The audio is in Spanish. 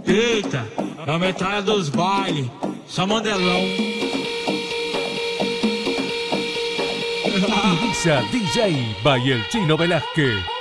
Eita, é a metralha dos bailes, só Mandelão. Ibiza DJ by el Chino Velázquez.